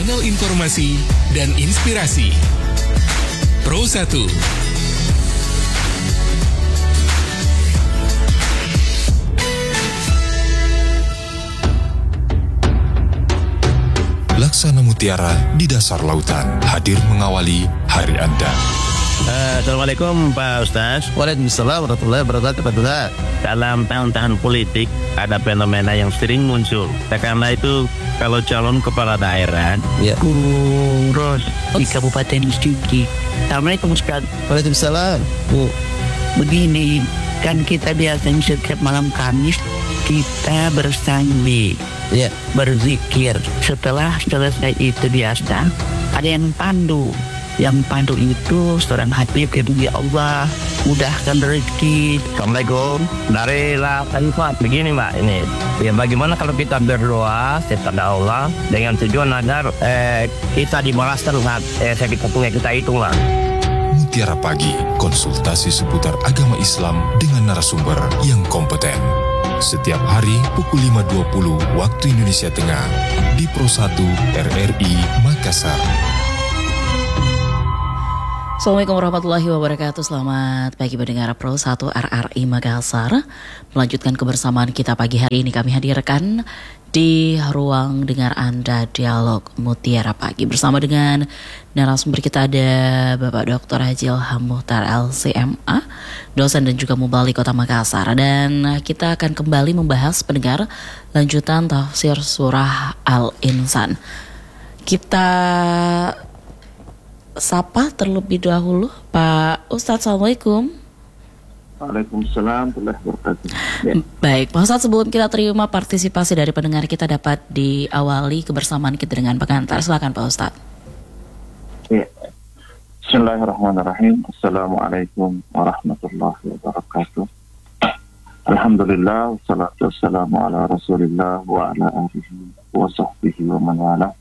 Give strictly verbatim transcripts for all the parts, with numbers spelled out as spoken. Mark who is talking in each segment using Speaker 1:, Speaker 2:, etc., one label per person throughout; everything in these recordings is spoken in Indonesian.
Speaker 1: Kanal informasi dan inspirasi. Pro satu.
Speaker 2: Laksana mutiara di dasar lautan hadir mengawali hari Anda.
Speaker 3: Uh, Assalamualaikum Pak Ustaz.
Speaker 4: Waalaikumsalam warahmatullahi wabarakatuh Pak Ustaz.
Speaker 3: Dalam tahun-tahun politik ada fenomena yang sering muncul. Karena itu kalau calon kepala daerah
Speaker 4: ya.
Speaker 3: Kurus di Kabupaten Sigi. Assalamualaikum Ustaz.
Speaker 4: Waalaikumsalam.
Speaker 3: Bu, begini kan kita biasanya setiap malam Kamis kita bersanding,
Speaker 4: ya,
Speaker 3: berzikir. Setelah selesai itu biasa ada yang pandu. Yang pandu itu seorang Habib, ya Allah mudahkan rezeki. Assalamualaikum. Dari La Khalifat begini Mbak, ini ya, bagaimana kalau kita berdoa kepada Allah dengan tujuan agar eh, kita dibalaskan dengan eh, sedikit yang kita itu Mbak.
Speaker 2: Mutiara Pagi, konsultasi seputar agama Islam dengan narasumber yang kompeten. Setiap hari pukul lima dua puluh waktu Indonesia Tengah di Pro satu R R I Makassar.
Speaker 5: Assalamualaikum warahmatullahi wabarakatuh. Selamat pagi pendengar Pro satu R R I Makassar. Melanjutkan kebersamaan kita pagi hari ini, kami hadirkan di ruang dengar Anda Dialog Mutiara Pagi. Bersama dengan narasumber kita ada Bapak Doktor Haji Ilham Muhtar L C M A, dosen dan juga mubalik Kota Makassar. Dan kita akan kembali membahas pendengar lanjutan tafsir surah Al-Insan. Kita sapa terlebih dahulu Pak Ustadz. Assalamualaikum.
Speaker 6: Waalaikumsalam warahmatullahi wabarakatuh. Ya.
Speaker 5: Baik Pak Ustadz, sebelum kita terima partisipasi dari pendengar, kita dapat diawali kebersamaan kita dengan pengantar. Silakan Pak Ustadz.
Speaker 6: Ya. Bismillahirrahmanirrahim. Assalamualaikum warahmatullahi wabarakatuh. Alhamdulillah, wassalatu wassalamu ala rasulillah wa ala alihi wa sahbihi wa man wala.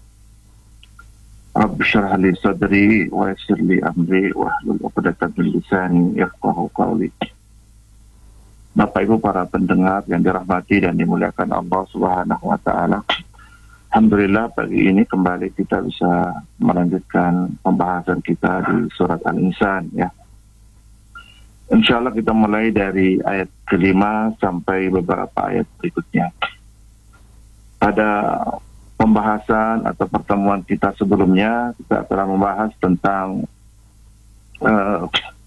Speaker 6: Rabbi syrah li sadri wa yassir li amri wa hlul 'uqdatam min lisani yafqahu qawli. Bapak Ibu para pendengar yang dirahmati dan dimuliakan Allah Subhanahu wa taala. Alhamdulillah pagi ini kembali kita bisa melanjutkan pembahasan kita di surat Al-Insan ya. Insyaallah kita mulai dari ayat kelima sampai beberapa ayat berikutnya. Pada pembahasan atau pertemuan kita sebelumnya, kita telah membahas tentang uh,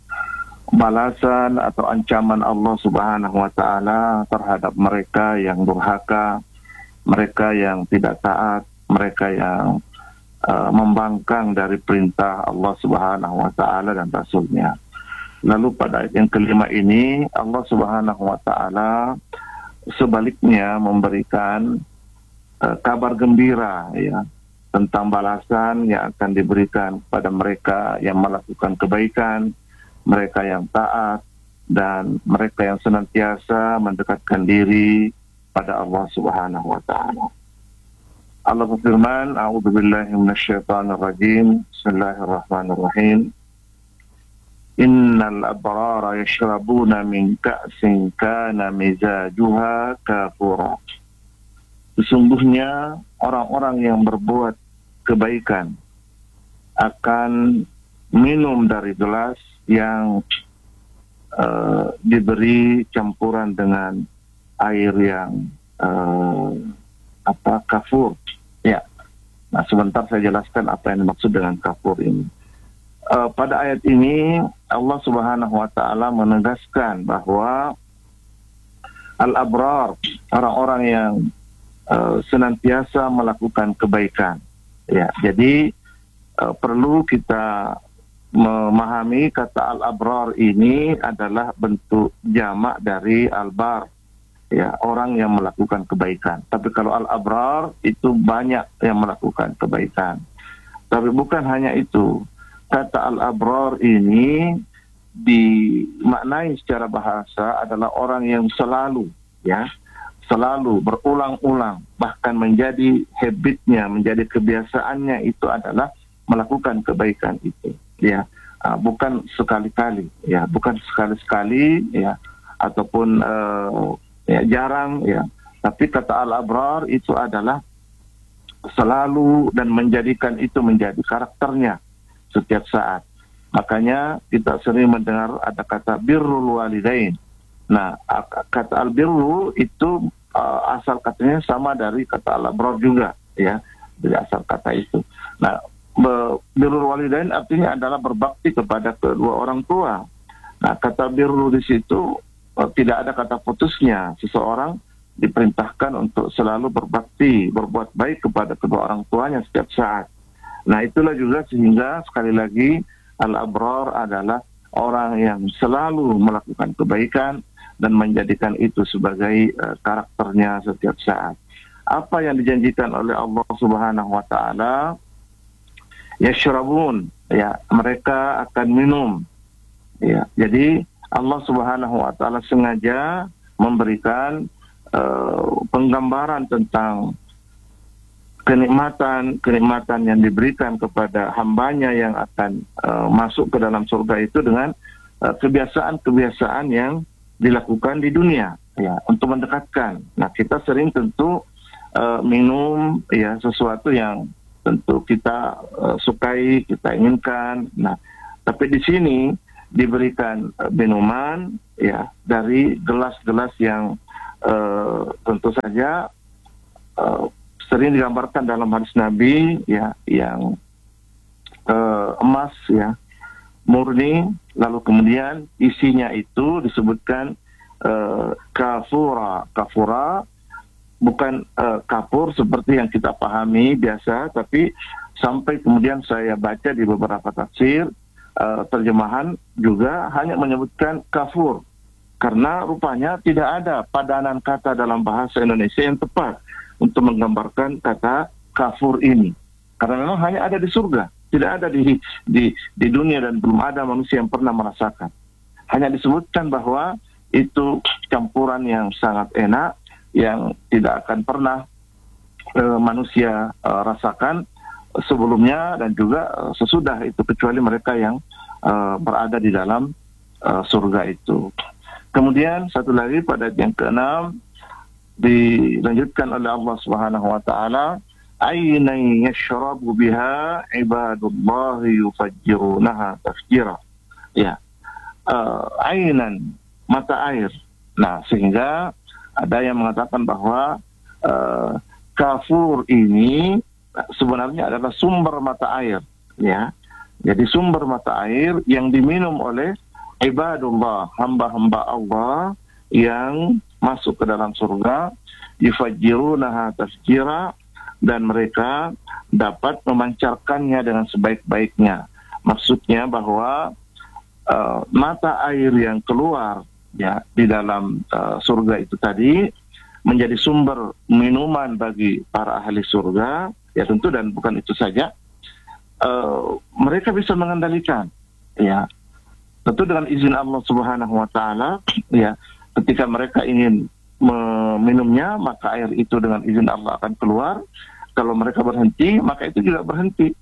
Speaker 6: balasan atau ancaman Allah Subhanahu wa taala terhadap mereka yang durhaka, mereka yang tidak taat, mereka yang uh, membangkang dari perintah Allah Subhanahu wa taala dan Rasul-Nya. Lalu pada ayat yang kelima ini Allah Subhanahu wa taala sebaliknya memberikan Uh, kabar gembira ya tentang balasan yang akan diberikan pada mereka yang melakukan kebaikan, mereka yang taat, dan mereka yang senantiasa mendekatkan diri pada Allah Subhanahu wa taala. Allah berfirman, A'udzubillahi minasyaitonir rajim. Bismillahirrahmanirrahim. Innal abrara yashrabuna min ka'sin kana mizajuha kafura. Sesungguhnya orang-orang yang berbuat kebaikan akan minum dari gelas yang uh, diberi campuran dengan air yang uh, apa kafur. Ya. Nah, sebentar saya jelaskan apa yang dimaksud dengan kafur ini. Uh, pada ayat ini Allah Subhanahu wa taala menegaskan bahwa al-abrar, orang-orang yang Uh, senantiasa melakukan kebaikan. Ya, jadi uh, perlu kita memahami kata al-abrar ini adalah bentuk jamak dari al-bar, ya, orang yang melakukan kebaikan. Tapi kalau al-abrar itu banyak yang melakukan kebaikan. Tapi bukan hanya itu. Kata al-abrar ini dimaknai secara bahasa adalah orang yang selalu, ya, selalu berulang-ulang, bahkan menjadi habitnya, menjadi kebiasaannya itu adalah melakukan kebaikan itu, ya, uh, bukan sekali-kali, ya, bukan sekali-sekali, ya, ataupun uh, ya, jarang, ya. Tapi kata al-abrar itu adalah selalu dan menjadikan itu menjadi karakternya setiap saat. Makanya kita sering mendengar ada kata birrul walidain. Nah, kata al-birru itu uh, asal katanya sama dari kata al-abrar juga, ya, dari asal kata itu. Nah, birrul walidain artinya adalah berbakti kepada kedua orang tua. Nah, kata birru di situ uh, tidak ada kata putusnya. Seseorang diperintahkan untuk selalu berbakti, berbuat baik kepada kedua orang tuanya setiap saat. Nah, itulah juga sehingga sekali lagi al-abrar adalah orang yang selalu melakukan kebaikan dan menjadikan itu sebagai uh, karakternya setiap saat. Apa yang dijanjikan oleh Allah Subhanahu wa taala, yashrabun, ya, mereka akan minum. Ya, jadi Allah Subhanahu wa taala sengaja memberikan uh, penggambaran tentang kenikmatan-kenikmatan yang diberikan kepada hambanya yang akan uh, masuk ke dalam surga itu dengan uh, kebiasaan-kebiasaan yang dilakukan di dunia, ya, untuk mendekatkan. Nah, kita sering tentu uh, minum, ya, sesuatu yang tentu kita uh, sukai, kita inginkan. Nah, tapi di sini diberikan uh, minuman, ya, dari gelas-gelas yang uh, tentu saja uh, sering digambarkan dalam hadis Nabi, ya, yang uh, emas, ya, murni, lalu kemudian isinya itu disebutkan uh, kafura. Kafura bukan uh, kapur seperti yang kita pahami biasa, tapi sampai kemudian saya baca di beberapa tafsir, uh, terjemahan juga hanya menyebutkan kafur, karena rupanya tidak ada padanan kata dalam bahasa Indonesia yang tepat untuk menggambarkan kata kafur ini, karena memang hanya ada di surga, tidak ada di di di dunia, dan belum ada manusia yang pernah merasakan. Hanya disebutkan bahwa itu campuran yang sangat enak, yang tidak akan pernah e, manusia e, rasakan sebelumnya dan juga e, sesudah itu, kecuali mereka yang e, berada di dalam e, surga itu. Kemudian satu lagi pada ayat yang keenam dilanjutkan oleh Allah Subhanahu wa taala, aynan yashrabu biha ibadullahi yufajjirunaha tafjira. Ya. Uh, aynan, mata air. Nah, sehingga ada yang mengatakan bahwa uh, kafur ini sebenarnya adalah sumber mata air, ya. Jadi sumber mata air yang diminum oleh ibadullah, hamba-hamba Allah yang masuk ke dalam surga, yufajjirunaha tafjira, dan mereka dapat memancarkannya dengan sebaik-baiknya. Maksudnya bahwa uh, mata air yang keluar, ya, di dalam uh, surga itu tadi menjadi sumber minuman bagi para ahli surga, ya tentu, dan bukan itu saja, uh, mereka bisa mengendalikan, ya, tentu dengan izin Allah Subhanahu wa taala, ya. Ketika mereka ingin meminumnya, maka air itu dengan izin Allah akan keluar. Kalau mereka berhenti, maka itu juga berhenti.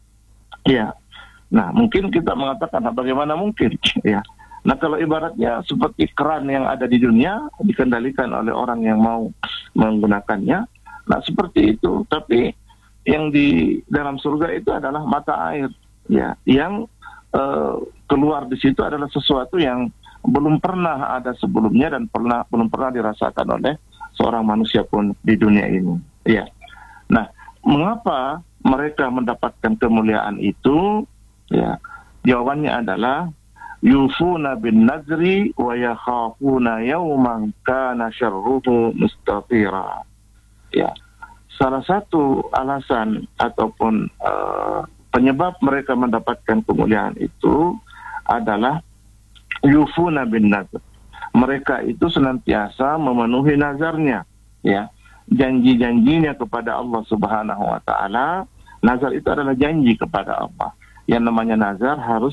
Speaker 6: Ya. Nah, mungkin kita mengatakan, nah, bagaimana mungkin? Ya. Nah, kalau ibaratnya seperti keran yang ada di dunia dikendalikan oleh orang yang mau menggunakannya, nah seperti itu. Tapi yang di dalam surga itu adalah mata air, ya, yang uh, keluar di situ adalah sesuatu yang belum pernah ada sebelumnya dan pernah belum pernah dirasakan oleh seorang manusia pun di dunia ini. Ya. Nah, mengapa mereka mendapatkan kemuliaan itu? Ya, jawabannya adalah yufuna bin nazri wa yakhafuna yawman kana syarruhu mustatira. Ya. Salah satu alasan ataupun uh, penyebab mereka mendapatkan kemuliaan itu adalah yufuna bin nazar. Mereka itu senantiasa memenuhi nazarnya, ya, janji-janjinya kepada Allah Subhanahu wa taala. Nazar itu adalah janji kepada Allah. Yang namanya nazar harus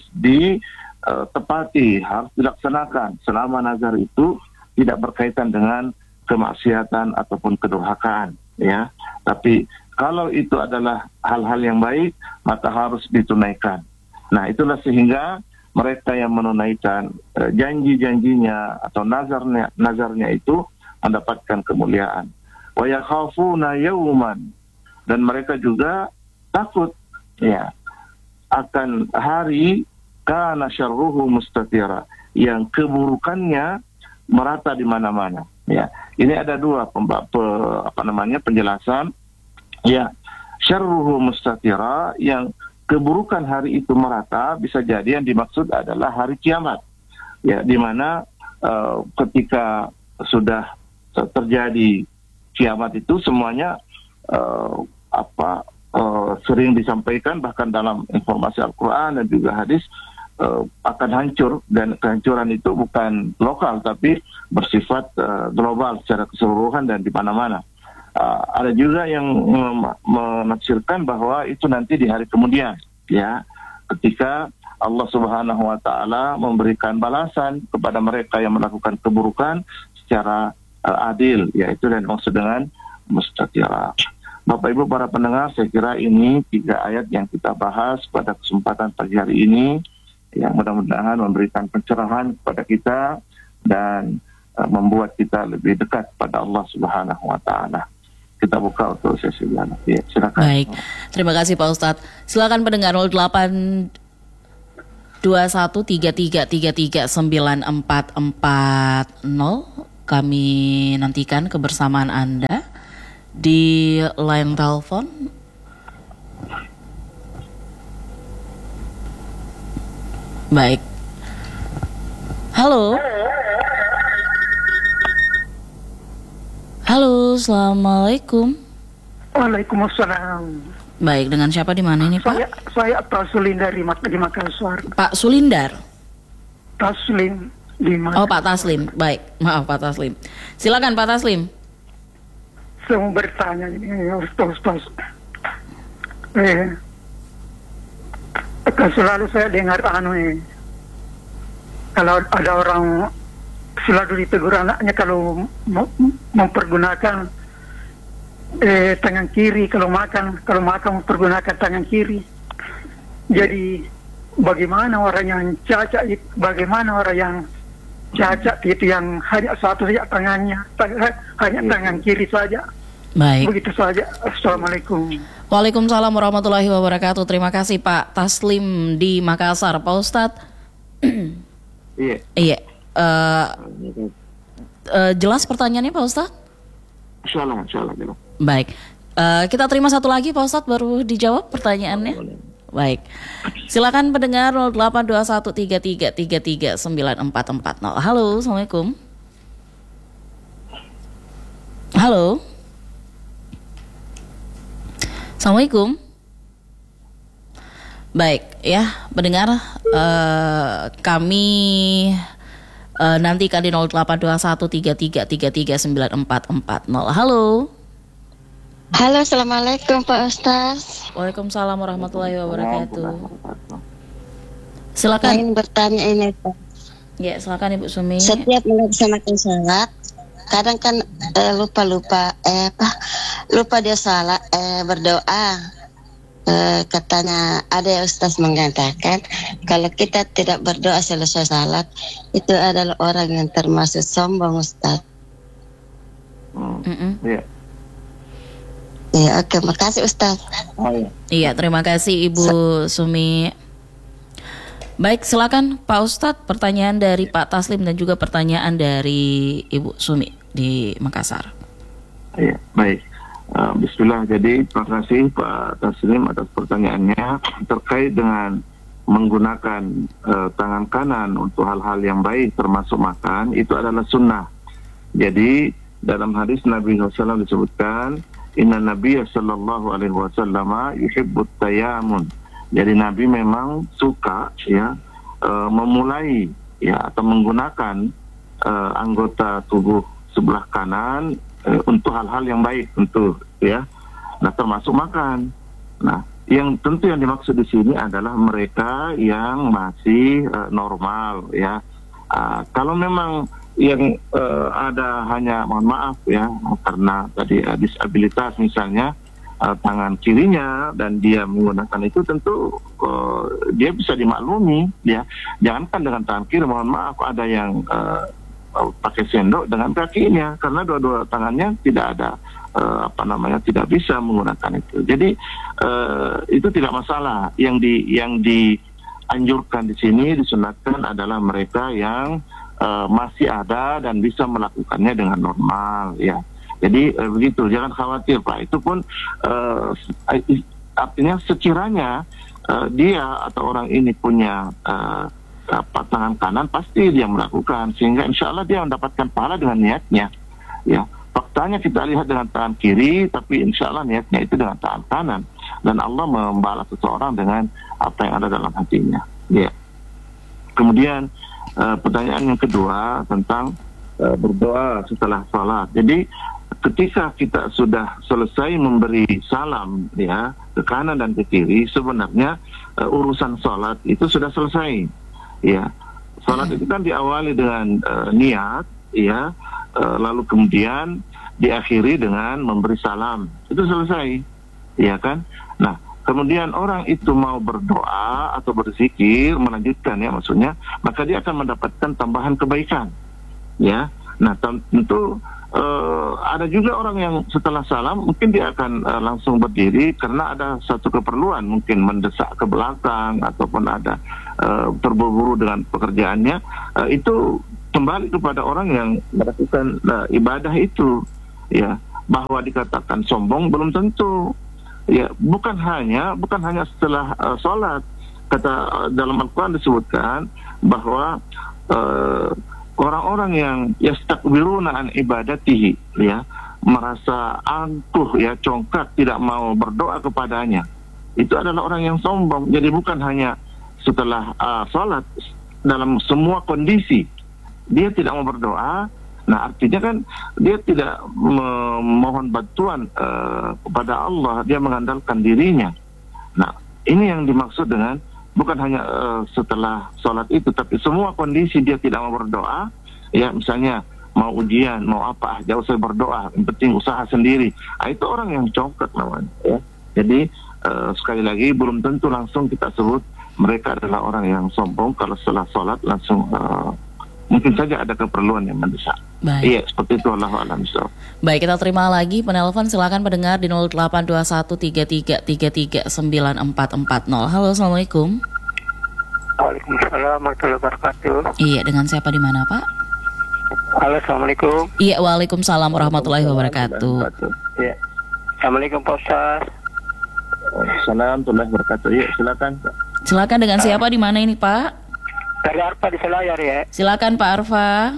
Speaker 6: ditepati, uh, harus dilaksanakan selama nazar itu tidak berkaitan dengan kemaksiatan ataupun kedurhakaan, ya. Tapi kalau itu adalah hal-hal yang baik, maka harus ditunaikan. Nah, itulah sehingga mereka yang menunaikan uh, janji-janjinya atau nazarnya nazarnya itu mendapatkan kemuliaan. Wa yakhafuna yawman, dan mereka juga takut ya akan hari kana syarruhu mustatira, yang keburukannya merata di mana-mana. Ya, ini ada dua pembab, apa namanya penjelasan. Ya, syarruhu mustatira, yang keburukan hari itu merata, bisa jadi yang dimaksud adalah hari kiamat. Ya, di mana uh, ketika sudah terjadi kiamat itu semuanya uh, apa uh, sering disampaikan bahkan dalam informasi Al-Quran dan juga hadis uh, akan hancur, dan kehancuran itu bukan lokal tapi bersifat uh, global secara keseluruhan dan di mana-mana. Uh, ada juga yang menafsirkan bahwa itu nanti di hari kemudian, ya, ketika Allah Subhanahu wa taala memberikan balasan kepada mereka yang melakukan keburukan secara uh, adil, yaitu dan maksud dengan mustatira. Bapak Ibu para pendengar, saya kira ini tiga ayat yang kita bahas pada kesempatan pagi hari ini, yang mudah-mudahan memberikan pencerahan kepada kita dan uh, membuat kita lebih dekat pada Allah Subhanahu wa taala. Kita buka untuk sesi dialog. Ya, silakan.
Speaker 5: Baik, terima kasih Pak Ustadz. Silakan pendengar nol delapan dua satu tiga tiga tiga tiga sembilan empat empat nol. Kami nantikan kebersamaan Anda di line telepon. Baik. Halo. Halo, assalamualaikum.
Speaker 7: Waalaikumsalam.
Speaker 5: Baik, dengan siapa di mana ini Pak?
Speaker 7: Saya saya Taslim dari Mak- di Makassar.
Speaker 5: Pak Sulindar.
Speaker 7: Taslim di Makassar.
Speaker 5: Oh, Pak Taslim. Baik, maaf Pak Taslim. Silakan Pak Taslim.
Speaker 7: Saya mau bertanya ini Ustaz. Ustaz. Eh, akan selalu saya dengar anu eh, kalau ada orang selalu ditegur anaknya kalau mempergunakan eh, tangan kiri kalau makan, kalau makan mempergunakan tangan kiri. Jadi bagaimana orang yang cacat, bagaimana orang yang cacat itu yang hanya satu saja tangannya, hanya tangan kiri saja.
Speaker 5: Baik.
Speaker 7: Begitu saja. Assalamualaikum.
Speaker 5: Waalaikumsalam warahmatullahi wabarakatuh. Terima kasih Pak Taslim di Makassar. Pak Ustadz.
Speaker 6: Iya.
Speaker 5: Iya. Uh, uh, jelas pertanyaannya Pak Ustadz?
Speaker 6: Insyaallah, insyaallah.
Speaker 5: Baik. Uh, kita terima satu lagi Pak Ustadz baru dijawab pertanyaannya. Baik. Silakan pendengar nol delapan dua satu tiga tiga tiga tiga sembilan empat empat nol. Halo, assalamualaikum. Halo. Assalamualaikum. Baik, ya pendengar, uh, kami uh, nantikan di nol delapan dua satu tiga tiga tiga tiga sembilan empat empat nol. Halo.
Speaker 8: Halo, assalamualaikum Pak Ustaz.
Speaker 5: Waalaikumsalam warahmatullahi wabarakatuh. Silakan.
Speaker 8: Ingin bertanya ini Pak.
Speaker 5: Ya, silakan Ibu Sumi.
Speaker 8: Setiap melaksanakan salat, kadang kan eh, lupa-lupa, eh apa? Lupa dia salat, eh berdoa. Uh, katanya ada ya Ustaz mengatakan kalau kita tidak berdoa selesai salat itu adalah orang yang termasuk sombong Ustaz.
Speaker 6: Hmm. Iya.
Speaker 8: Iya, oke, makasih Ustaz.
Speaker 6: Oh, iya.
Speaker 5: Iya, terima kasih Ibu Sumi. Baik, silakan Pak Ustadz, pertanyaan dari Pak Taslim dan juga pertanyaan dari Ibu Sumi di Makassar.
Speaker 6: Iya, baik. Uh, Bismillah, jadi terima kasih Pak Taslim atas pertanyaannya terkait dengan menggunakan uh, tangan kanan untuk hal-hal yang baik termasuk makan, itu adalah sunnah. Jadi dalam hadis Nabi shallallahu alaihi wasallam disebutkan Inna Nabiya sallallahu alaihi wasallam yuhibbut tayamun. Jadi Nabi memang suka ya uh, memulai ya atau menggunakan uh, anggota tubuh sebelah kanan untuk hal-hal yang baik tentu ya. Nah, termasuk makan. Nah, yang tentu yang dimaksud di sini adalah mereka yang masih uh, normal ya. Uh, kalau memang yang uh, ada hanya mohon maaf ya karena tadi uh, disabilitas misalnya uh, tangan kirinya dan dia menggunakan itu tentu uh, dia bisa dimaklumi ya. Jangankan dengan tangan kiri, mohon maaf ada yang uh, pakai sendok dengan kakinya karena dua-dua tangannya tidak ada uh, apa namanya tidak bisa menggunakan itu. Jadi uh, itu tidak masalah. Yang di yang dianjurkan di sini disunatkan adalah mereka yang uh, masih ada dan bisa melakukannya dengan normal, ya. Jadi uh, begitu, jangan khawatir Pak. Itu pun uh, artinya sekiranya uh, dia atau orang ini punya uh, apa, tangan kanan, pasti dia melakukan, sehingga insya Allah dia mendapatkan pahala dengan niatnya, ya. Faktanya kita lihat dengan tangan kiri, tapi insya Allah niatnya itu dengan tangan kanan, dan Allah membalas seseorang dengan apa yang ada dalam hatinya, ya. Kemudian uh, pertanyaan yang kedua tentang uh, berdoa setelah sholat. Jadi ketika kita sudah selesai memberi salam, ya, ke kanan dan ke kiri, sebenarnya uh, urusan sholat itu sudah selesai. Ya, salat itu kan diawali dengan uh, niat, ya, uh, lalu kemudian diakhiri dengan memberi salam. Itu selesai, ya kan? Nah, kemudian orang itu mau berdoa atau berzikir, melanjutkan, ya, maksudnya, maka dia akan mendapatkan tambahan kebaikan, ya. Nah, tentu uh, ada juga orang yang setelah salam mungkin dia akan uh, langsung berdiri karena ada satu keperluan, mungkin mendesak ke belakang ataupun ada Uh, terburu-buru dengan pekerjaannya, uh, itu kembali kepada orang yang melakukan uh, ibadah itu, ya. Bahwa dikatakan sombong belum tentu, ya. Bukan hanya bukan hanya setelah uh, sholat. Kata uh, dalam Al-Quran disebutkan bahwa uh, orang-orang yang yastakbiruna an ibadatihi, ya, merasa angkuh, ya, congkak, tidak mau berdoa kepadanya, itu adalah orang yang sombong. Jadi bukan hanya setelah uh, sholat, dalam semua kondisi dia tidak mau berdoa. Nah, artinya kan dia tidak memohon bantuan uh, kepada Allah, dia mengandalkan dirinya. Nah, ini yang dimaksud dengan bukan hanya uh, setelah sholat itu, tapi semua kondisi dia tidak mau berdoa, ya, misalnya mau ujian, mau apa, jauh saya berdoa, yang penting usaha sendiri. Nah, itu orang yang congkak namanya, ya. Jadi uh, sekali lagi belum tentu langsung kita sebut mereka adalah orang yang sombong kalau setelah sholat langsung uh, mungkin saja ada keperluan yang mendesak.
Speaker 5: Baik.
Speaker 6: Iya, seperti itu, Allahu a'lam.
Speaker 5: Baik, kita terima lagi penelpon. Silakan pendengar di nol delapan dua satu tiga tiga tiga tiga sembilan empat empat nol. Halo, assalamualaikum.
Speaker 9: Waalaikumsalam warahmatullahi wabarakatuh.
Speaker 5: Iya, dengan siapa di mana, Pak?
Speaker 9: Halo, assalamualaikum.
Speaker 5: Iya, waalaikumsalam warahmatullahi wabarakatuh.
Speaker 9: Iya. Assalamualaikum Pak Ustaz.
Speaker 6: Assalamualaikum warahmatullahi wabarakatuh. Iya, silakan.
Speaker 5: Silakan, dengan siapa di mana ini, Pak?
Speaker 9: Dari Arfa di Selayar, ya.
Speaker 5: Silakan Pak Arfa.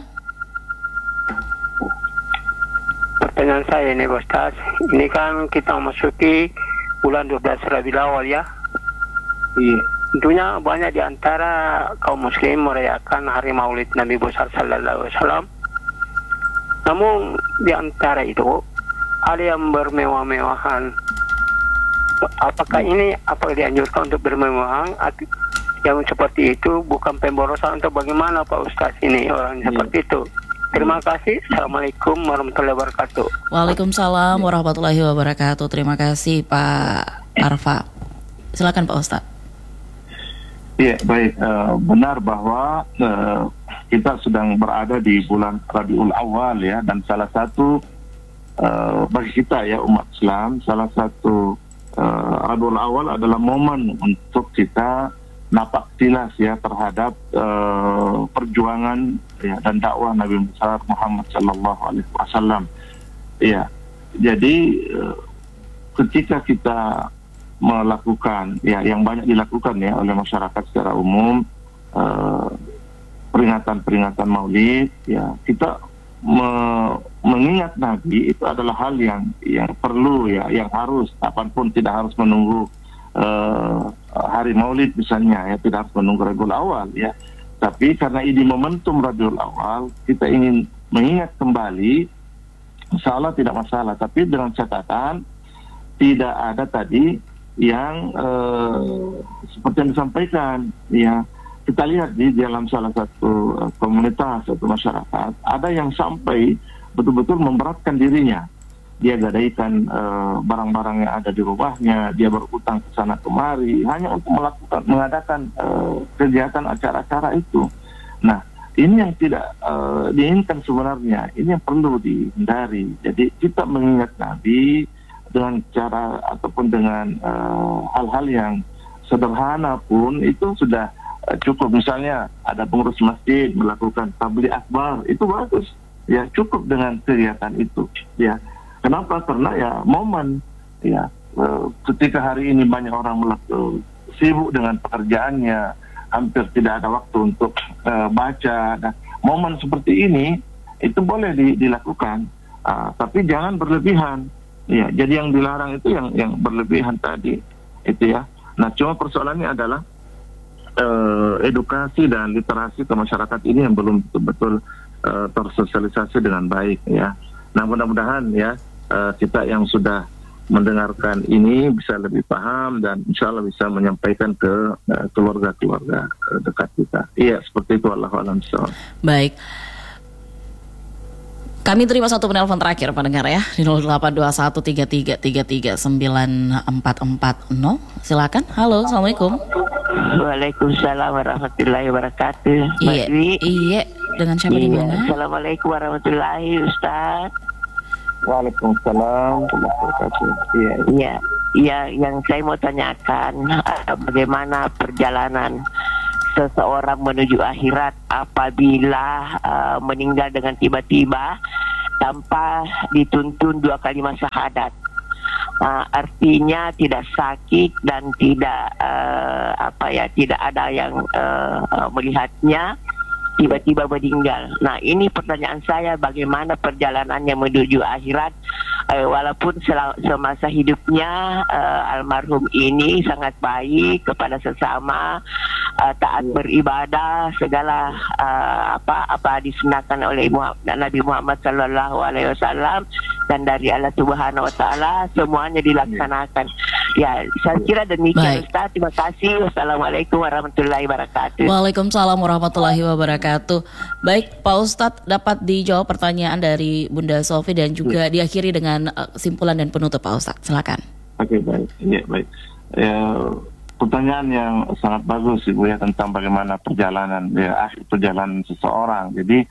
Speaker 9: Pertanyaan saya ini, Pak Ustaz. Ini kan kita memasuki bulan dua belas Rabiul Awal, ya.
Speaker 6: Iya.
Speaker 9: Tentunya banyak di antara kaum muslim merayakan hari Maulid Nabi besar sallallahu alaihi wasallam. Namun di antara itu ada yang bermewah-mewahan. Apakah ini apakah dianjurkan untuk bermewah? Yang seperti itu bukan pemborosan atau bagaimana Pak Ustaz ini orang ya. Seperti itu. Terima kasih. Assalamualaikum warahmatullahi wabarakatuh.
Speaker 5: Waalaikumsalam warahmatullahi wabarakatuh. Terima kasih Pak Arfa. Silakan Pak Ustaz.
Speaker 6: Iya, baik. Uh, benar bahwa uh, kita sedang berada di bulan Rabiul Awal, ya, dan salah satu uh, bagi kita, ya, umat Islam, salah satu Uh, Rabiul Awal adalah momen untuk kita napak tilas, ya, terhadap uh, perjuangan, ya, dan dakwah Nabi besar Muhammad Sallallahu Alaihi Wasallam. Ya, jadi uh, ketika kita melakukan, ya, yang banyak dilakukan, ya, oleh masyarakat secara umum, uh, peringatan-peringatan Maulid, ya, kita Me, mengingat Nabi itu adalah hal yang yang perlu, ya, yang harus, kapanpun, tidak harus menunggu uh, hari Maulid misalnya, ya, tidak harus menunggu Rabiul Awal, ya. Tapi karena ini momentum Rabiul Awal, kita ingin mengingat kembali, insya Allah tidak masalah, tapi dengan catatan tidak ada tadi yang uh, seperti yang disampaikan, ya. Kita lihat di dalam salah satu uh, komunitas atau masyarakat, ada yang sampai betul-betul memberatkan dirinya. Dia gadaikan uh, barang-barang yang ada di rumahnya, dia berutang ke sana kemari hanya untuk melakukan mengadakan uh, kegiatan acara-acara itu. Nah, ini yang tidak uh, diinginkan sebenarnya, ini yang perlu dihindari. Jadi kita mengingat Nabi dengan cara ataupun dengan uh, hal-hal yang sederhana pun itu sudah uh, cukup. Misalnya ada pengurus masjid melakukan tabligh akbar, itu bagus. Ya, cukup dengan kegiatan itu. Ya, kenapa? Karena ya momen. Ya, uh, ketika hari ini banyak orang melakukan sibuk dengan pekerjaannya, hampir tidak ada waktu untuk uh, baca. Nah, momen seperti ini itu boleh di, dilakukan, uh, tapi jangan berlebihan. Ya, jadi yang dilarang itu yang yang berlebihan tadi, itu ya. Nah, cuma persoalannya adalah uh, edukasi dan literasi ke masyarakat ini yang belum betul-betul uh, tersosialisasi dengan baik, ya. Nah, mudah-mudahan ya uh, kita yang sudah mendengarkan ini bisa lebih paham dan insya Allah bisa menyampaikan ke uh, keluarga-keluarga uh, dekat kita. Iya, seperti itu. Allahu a'lam bishawab.
Speaker 5: Baik. Kami terima satu penelpon terakhir pendengar ya di nol delapan dua satu tiga tiga tiga tiga sembilan empat empat nol. Silakan. Halo, assalamualaikum.
Speaker 10: Waalaikumsalam warahmatullahi wabarakatuh.
Speaker 5: Iya, iya. Dengan siapa
Speaker 10: iya.
Speaker 5: di mana?
Speaker 10: Assalamualaikum warahmatullahi Ustaz.
Speaker 6: Waalaikumsalam warahmatullahi wabarakatuh. Iya,
Speaker 10: iya, iya. Yang saya mau tanyakan, bagaimana perjalanan seseorang menuju akhirat apabila uh, meninggal dengan tiba-tiba tanpa dituntun dua kalimat syahadat. Uh, artinya tidak sakit dan tidak uh, apa ya, tidak ada yang uh, uh, melihatnya, tiba-tiba meninggal. Nah, ini pertanyaan saya, bagaimana perjalanannya menuju akhirat? Eh, walaupun sel- semasa hidupnya eh, almarhum ini sangat baik kepada sesama, eh, taat beribadah, segala eh, apa apa disunahkan oleh Muhammad, Nabi Muhammad Sallallahu Alaihi Wasallam dan dari Allah Subhanahu Wa Taala, semuanya dilaksanakan. Ya, saya kira demikian. Baik. Ustaz, terima kasih. Wassalamualaikum warahmatullahi wabarakatuh.
Speaker 5: Waalaikumsalam warahmatullahi wabarakatuh. Baik, Pak Ustadz, dapat dijawab pertanyaan dari Bunda Sofi dan juga ya. diakhiri dengan uh, simpulan dan penutup, Pak Ustadz. Silakan.
Speaker 6: Oke, okay, baik. Ya, baik. Ya, pertanyaan yang sangat bagus Ibu ya, tentang bagaimana perjalanan ya, akhir perjalanan seseorang. Jadi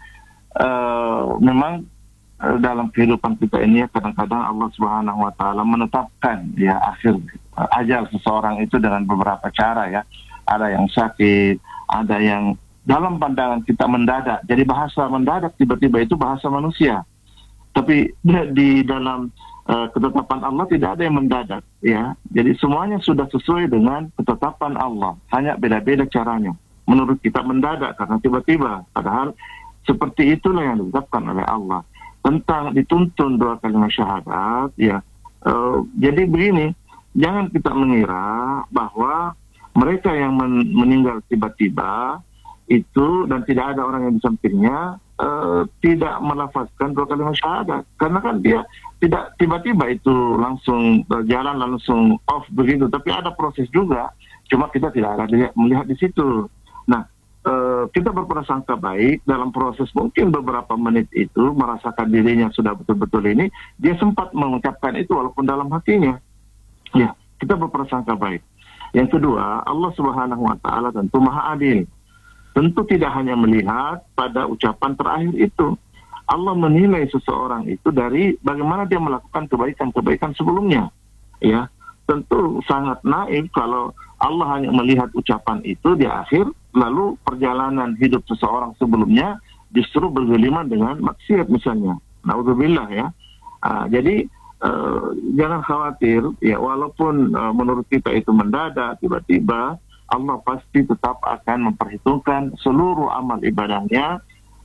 Speaker 6: uh, memang dalam kehidupan kita ini ya, kadang-kadang Allah Subhanahu Wa Taala menetapkan ya akhir uh, ajal seseorang itu dengan beberapa cara ya. Ada yang sakit, ada yang dalam pandangan kita mendadak. Jadi bahasa mendadak tiba-tiba itu bahasa manusia. Tapi di dalam uh, ketetapan Allah tidak ada yang mendadak ya. Jadi semuanya sudah sesuai dengan ketetapan Allah. Hanya beda-beda caranya. Menurut kita mendadak karena tiba-tiba. Padahal seperti itulah yang ditetapkan oleh Allah. Tentang dituntun dua kalimat syahadat ya, uh, jadi begini, jangan kita mengira bahwa mereka yang men- meninggal tiba-tiba itu dan tidak ada orang yang di sampingnya uh, tidak melafazkan dua kalimat syahadat, karena kan dia tidak tiba-tiba itu langsung berjalan langsung off begitu, tapi ada proses juga, cuma kita tidak ada lihat, melihat di situ. Nah, Uh, kita berprasangka baik dalam proses mungkin beberapa menit itu merasakan dirinya sudah betul-betul ini, dia sempat mengucapkan itu walaupun dalam hatinya. Ya, kita berprasangka baik. Yang kedua, Allah Subhanahu Wa Taala tentu Maha Adil. Tentu tidak hanya melihat pada ucapan terakhir itu. Allah menilai seseorang itu dari bagaimana dia melakukan kebaikan-kebaikan sebelumnya. Ya, tentu sangat naif kalau Allah hanya melihat ucapan itu di akhir, lalu perjalanan hidup seseorang sebelumnya justru bergeliman dengan maksiat misalnya. Naudzubillah ya. Uh, jadi uh, jangan khawatir ya, walaupun uh, menurut kita itu mendadak tiba-tiba, Allah pasti tetap akan memperhitungkan seluruh amal ibadahnya,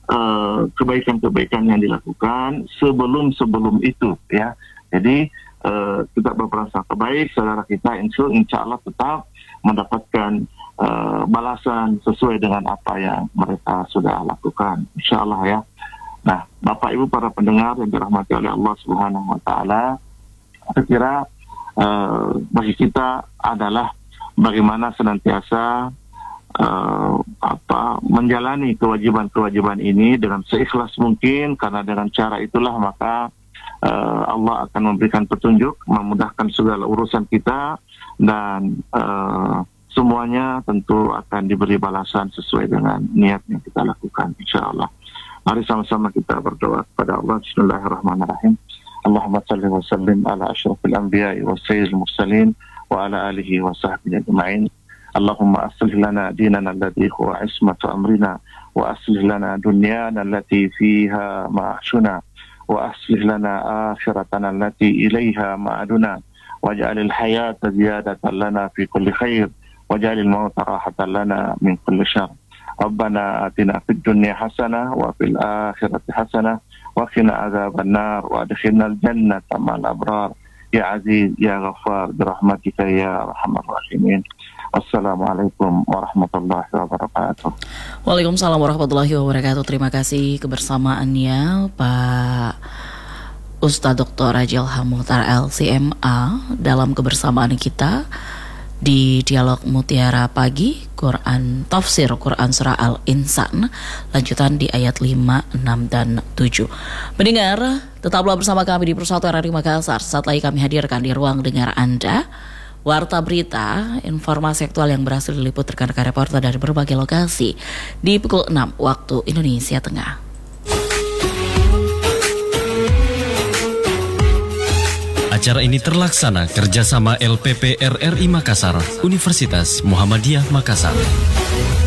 Speaker 6: uh, kebaikan-kebaikan yang dilakukan sebelum-sebelum itu ya. Jadi uh, kita berprasangka baik, saudara kita insya, insya Allah tetap mendapatkan uh, balasan sesuai dengan apa yang mereka sudah lakukan, insya Allah ya. Nah, Bapak Ibu para pendengar yang dirahmati oleh Allah Subhanahu Wa Taala, saya kira uh, bagi kita adalah bagaimana senantiasa uh, apa menjalani kewajiban-kewajiban ini dengan seikhlas mungkin, karena dengan cara itulah maka uh, Allah akan memberikan petunjuk, memudahkan segala urusan kita, dan uh, semuanya tentu akan diberi balasan sesuai dengan niat yang kita lakukan, insya Allah. Mari sama-sama kita berdoa kepada Allah. Bismillahirrahmanirrahim. Allahumma salli wa sallim ala asyrafil anbiya'i wa sayyidil mursalin wa ala alihi wa sahbihi ajma'in. Allahumma aslih lana dinana alladhi huwa ismatu amrina wa aslih lana dunyana allati fiha ma'ashuna wa aslih lana akhiratana allati ilayha ma'aduna waj'alil hayata ziyadatan lana fi kulli khair waj'alil mauta rahatan lana min kulli syarr. Rabbana atina fid dunya hasanah wa fil akhirati hasanah wa qina adzabannar wa adkhilnal jannata ma'al abrar ya aziz ya ghaffar birahmatika ya arhamar rahimin. Assalamualaikum warahmatullahi wabarakatuh.
Speaker 5: Waalaikumsalam warahmatullahi wabarakatuh. Terima kasih kebersamaannya Pak Ustadz Doktor Haji Ilham Mukhtar L C M A dalam kebersamaan kita di Dialog Mutiara Pagi, Quran Tafsir Quran Surah Al-Insan, lanjutan di ayat lima, enam, dan tujuh. Pendengar, tetaplah bersama kami di Persatu R R I Makassar. Saat lagi kami hadirkan di ruang dengar Anda Warta Berita, informasi aktual yang berhasil diliput rekan-rekan reporter dari berbagai lokasi di pukul enam waktu Indonesia Tengah.
Speaker 11: Acara ini terlaksana kerjasama L P P R R I Makassar, Universitas Muhammadiyah Makassar.